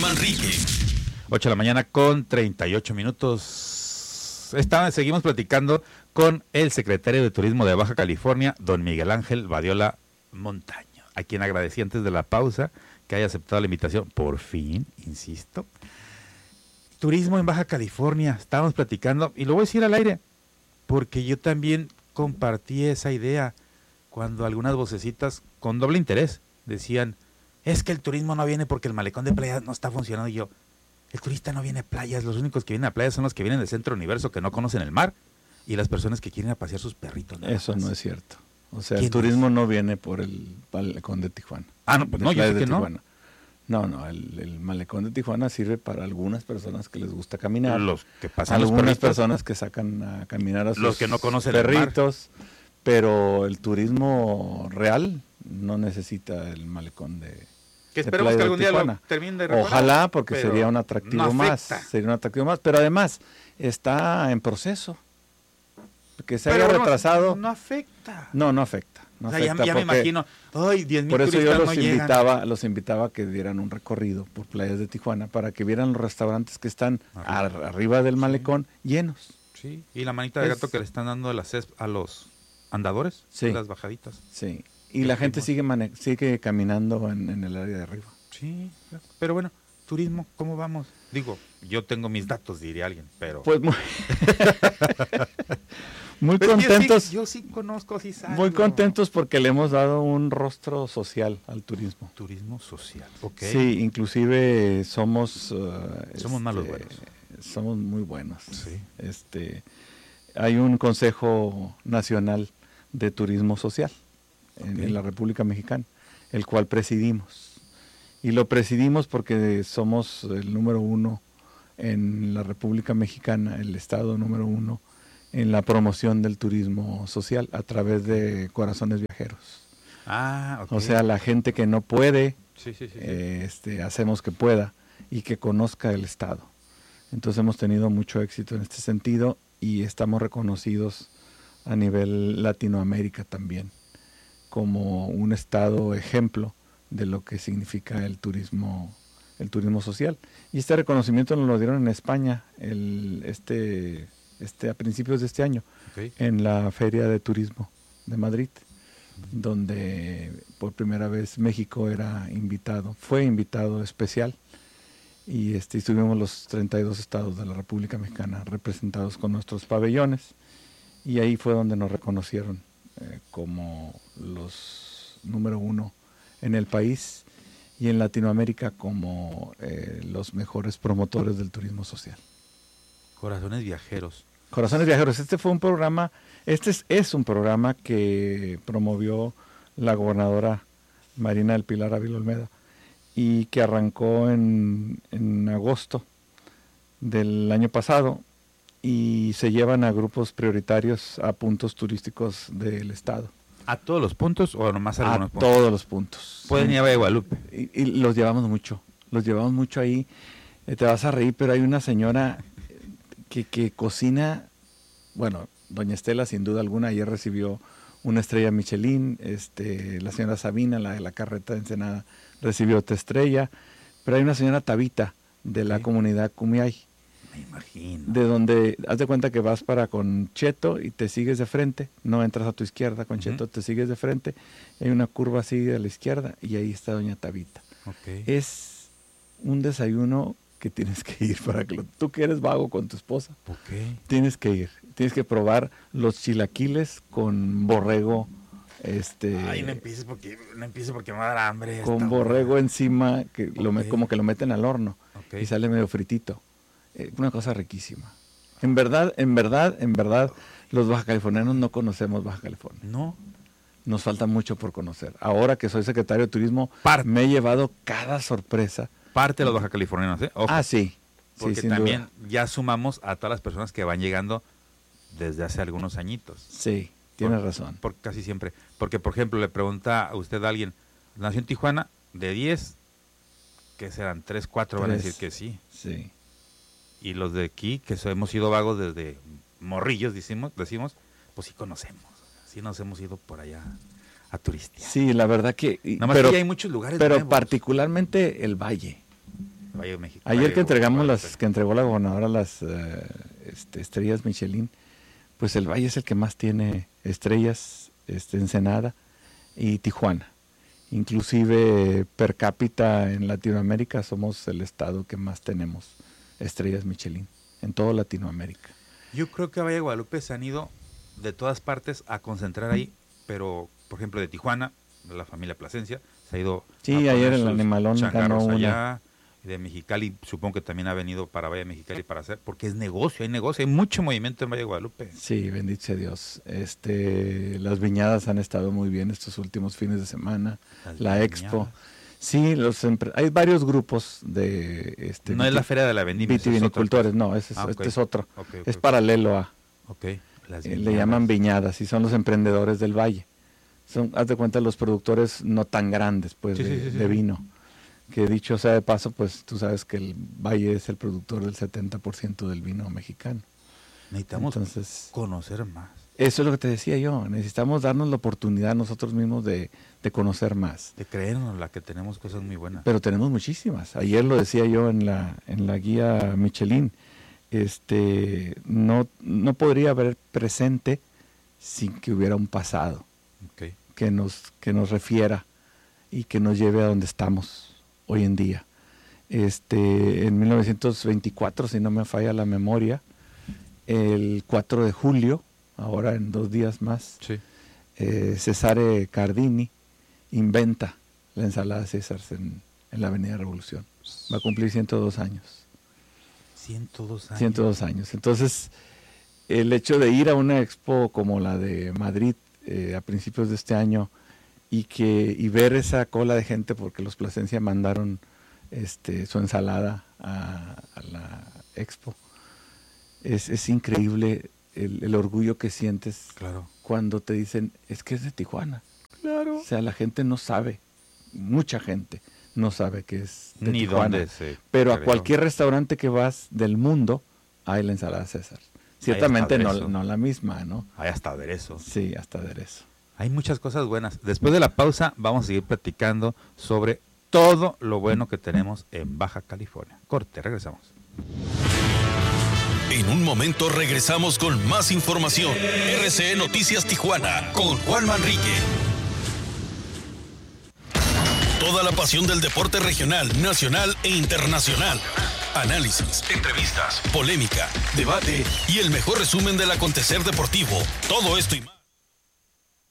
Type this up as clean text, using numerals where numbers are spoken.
Manrique. 8 de la mañana con 38 minutos. Seguimos platicando con el secretario de Turismo de Baja California, don Miguel Ángel Badiola Montaño, a quien agradecí antes de la pausa que haya aceptado la invitación. Por fin, insisto. Turismo en Baja California, estábamos platicando, y lo voy a decir al aire, porque yo también compartí esa idea cuando algunas vocecitas con doble interés decían, es que el turismo no viene porque el malecón de playas no está funcionando. Y yo, el turista no viene a playas, los únicos que vienen a playas son los que vienen del centro universo, que no conocen el mar, y las personas que quieren a pasear sus perritos. Eso no es cierto. O sea, el turismo no viene por el malecón de Tijuana. Ah, no, pues no, yo sé que no. No, el malecón de Tijuana sirve para algunas personas que les gusta caminar. Los que pasan algunas personas que sacan a caminar a sus los que no conocen perritos, pero el turismo real no necesita el malecón de que esperemos que algún día lo termine de reparar. Ojalá, porque sería un atractivo más, pero además está en proceso. Que se haya retrasado. No afecta. No afecta. No afecta ya me imagino, 10,000 por eso turistas yo los no invitaba a que dieran un recorrido por playas de Tijuana para que vieran los restaurantes que están arriba del malecón llenos. Sí, y la manita de gato que le están dando a los andadores, las bajaditas. Sí, y la gente sigue caminando en el área de arriba. Sí, pero bueno, turismo, ¿cómo vamos? Digo, yo tengo mis datos, diría alguien, pero... Pues muy contentos. Yo sí conozco, sí salgo. Muy contentos porque le hemos dado un rostro social al turismo. Turismo social, ok. Sí, inclusive somos malos buenos. Somos muy buenos. Sí. Hay un Consejo Nacional de Turismo Social en la República Mexicana, el cual presidimos. Y lo presidimos porque somos el número 1 en la República Mexicana, el estado número 1 en la promoción del turismo social a través de Corazones Viajeros. O sea, la gente que no puede, hacemos que pueda y que conozca el estado. Entonces hemos tenido mucho éxito en este sentido y estamos reconocidos a nivel Latinoamérica también como un estado ejemplo de lo que significa el turismo social. Y este reconocimiento nos lo dieron en España a principios de este año, en la Feria de Turismo de Madrid, donde por primera vez México fue invitado especial, y estuvimos los 32 estados de la República Mexicana representados con nuestros pabellones, y ahí fue donde nos reconocieron como los número 1 en el país y en Latinoamérica como los mejores promotores del turismo social. Corazones Viajeros. Corazones Viajeros. Este es un programa que promovió la gobernadora Marina del Pilar Ávila Olmeda y que arrancó en agosto del año pasado, y se llevan a grupos prioritarios a puntos turísticos del estado. ¿A todos los puntos o nomás a algunos puntos? A todos los puntos. Pueden ir a Guadalupe. Y los llevamos mucho ahí. Te vas a reír, pero hay una señora que cocina, bueno, doña Estela sin duda alguna, ayer recibió una estrella Michelin, la señora Sabina, la de la carreta de Ensenada, recibió otra estrella, pero hay una señora Tabita de la comunidad Cumiay. Me imagino. De donde, haz de cuenta que vas para Concheto y te sigues de frente, no entras a tu izquierda, Concheto, te sigues de frente, hay una curva así a la izquierda y ahí está doña Tabita. Es un desayuno que tienes que ir tú que eres vago con tu esposa, tienes que ir, tienes que probar los chilaquiles con borrego. Ay, no empieces porque me va a dar hambre. Con borrego encima, como que lo meten al horno y sale medio fritito. Una cosa riquísima. En verdad, los baja californianos no conocemos Baja California. No. Nos falta mucho por conocer. Ahora que soy secretario de Turismo, me he llevado cada sorpresa. Parte de los baja californianos, ¿eh? Ojo. Sí. Porque también ya sumamos a todas las personas que van llegando desde hace algunos añitos. Sí, tienes razón. Por casi siempre. Porque, por ejemplo, le pregunta a usted a alguien, ¿nació en Tijuana? De 10, ¿qué serán? 3, 4 van a decir que sí. Sí. Y los de aquí, que hemos sido vagos desde morrillos, decimos, pues sí conocemos. Sí nos hemos ido por allá a turistear. Sí, la verdad que... Nada más que hay muchos lugares pero nuevos. Particularmente el Valle. Valle México. Ayer que entregamos que entregó la gobernadora las estrellas Michelin, pues el Valle es el que más tiene estrellas, Ensenada y Tijuana. Inclusive per cápita en Latinoamérica somos el estado que más tenemos estrellas Michelin en toda Latinoamérica. Yo creo que a Valle de Guadalupe se han ido de todas partes a concentrar ahí, pero por ejemplo de Tijuana, de la familia Plasencia, se ha ido. Sí, ayer el Animalón ganó allá, de Mexicali, supongo que también ha venido para Valle de Mexicali para hacer, porque es negocio, hay mucho movimiento en Valle de Guadalupe. Sí, bendito sea Dios. Las viñadas han estado muy bien estos últimos fines de semana, la Expo. Sí, hay varios grupos de... no es la Feria de la Vendimia. Vitivinicultores, no, este es otro. Okay. Es paralelo a... Okay. Le llaman viñadas y son los emprendedores del valle. Haz de cuenta, los productores no tan grandes, pues, de vino. Que dicho sea de paso, pues tú sabes que el valle es el productor del 70% del vino mexicano. Necesitamos conocer más. Eso es lo que te decía yo, necesitamos darnos la oportunidad nosotros mismos de conocer más. De creernos la que tenemos cosas muy buenas. Pero tenemos muchísimas. Ayer lo decía yo en la guía Michelin, no podría haber presente sin que hubiera un pasado que nos refiera y que nos lleve a donde estamos hoy en día. En 1924, si no me falla la memoria, el 4 de julio, ahora en 2 días más, Cesare Cardini inventa la ensalada César en la Avenida Revolución. Va a cumplir 102 años. 102 años. 102 años. Entonces, el hecho de ir a una expo como la de Madrid a principios de este año y ver esa cola de gente, porque los Plasencia mandaron su ensalada a la expo, es increíble el orgullo que sientes cuando te dicen, es que es de Tijuana. Claro. O sea, la gente no sabe, mucha gente no sabe que es de Tijuana. Dónde pero a cualquier restaurante que vas del mundo hay la ensalada César. Ciertamente no la misma, ¿no? Hay hasta aderezo. Sí, hasta aderezo. Hay muchas cosas buenas. Después de la pausa vamos a seguir platicando sobre todo lo bueno que tenemos en Baja California. Corte, regresamos. En un momento regresamos con más información. RCE Noticias Tijuana con Juan Manrique. Toda la pasión del deporte regional, nacional e internacional. Análisis, entrevistas, polémica, debate y el mejor resumen del acontecer deportivo. Todo esto y más.